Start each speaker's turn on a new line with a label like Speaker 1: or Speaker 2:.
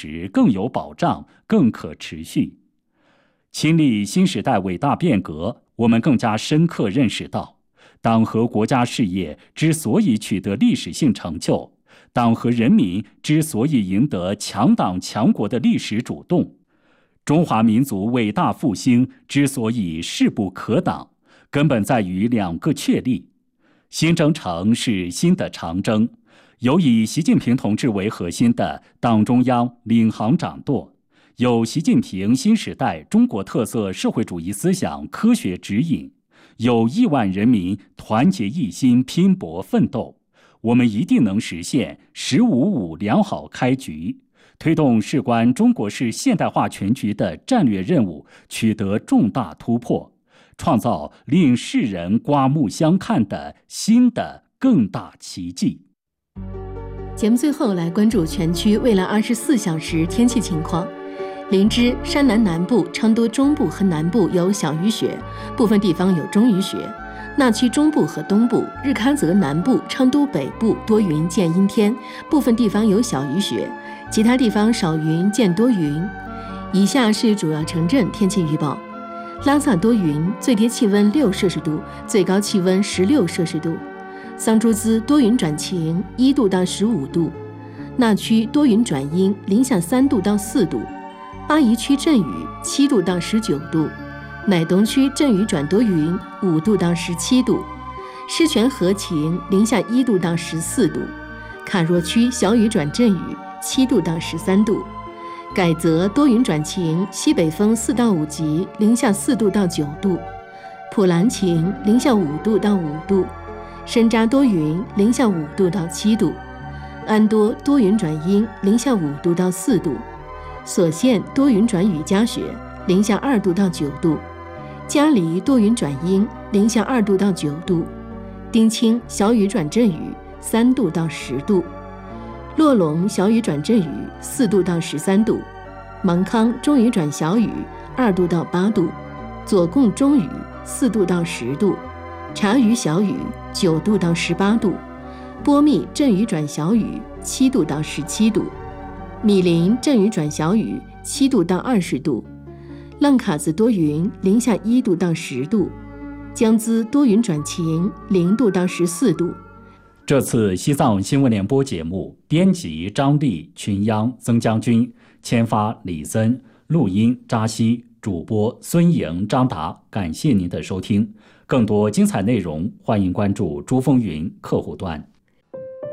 Speaker 1: 实更有保障、更可持续。亲历新时代伟大变革，我们更加深刻认识到，党和国家事业之所以取得历史性成就，党和人民之所以赢得强党强国的历史主动，中华民族伟大复兴之所以势不可挡，根本在于两个确立：新征程是新的长征，有以习近平同志为核心的党中央领航掌舵，有习近平新时代中国特色社会主义思想科学指引，有亿万人民团结一心拼搏奋斗，我们一定能实现“15+5”良好开局，推动事关中国式现代化全局的战略任务取得重大突破，创造令世人刮目相看的新的更大奇迹。
Speaker 2: 节目最后来关注全区未来24小时天气情况。林芝、山南南部、昌都中部和南部有小雨雪，部分地方有中雨雪。那区中部和东部、日喀则南部、昌都北部多云见阴天，部分地方有小雨雪，其他地方少云见多云。以下是主要城镇天气预报：拉萨多云，最低气温6摄氏度，最高气温16摄氏度；桑珠孜多云转晴，1度到15度；那曲多云转阴，零下3度到4度；巴宜区阵雨，7度到19度；乃东区阵雨转多云，5度到17度；狮泉和晴，零下1度到14度；卡若区小雨转阵雨，7度到13度；改则多云转晴，西北风4到5级，零下4度到9度；普兰晴，零下5度到5度；深扎多云，零下5度到7度；安多多云转阴，零下5度到4度；所县多云转雨夹雪，零下2度到9度；嘉黎多云转阴，零下2度到9度；丁清小雨转阵雨，3度到10度；洛龙小雨转阵雨，4度到13度；芒康中雨转小雨，2度到8度；左贡中雨，4度到10度；察隅小雨，9度到18度；波密阵雨转小雨，7度到17度；米林阵雨转小雨，7度到20度；浪卡子多云，零下1度到10度；江孜多云转晴，0度到14度。
Speaker 1: 这次西藏新闻联播节目，编辑张丽、群央、曾将军，签发李森，录音扎西，主播孙莹、张达。感谢您的收听，更多精彩内容，欢迎关注珠峰云客户端。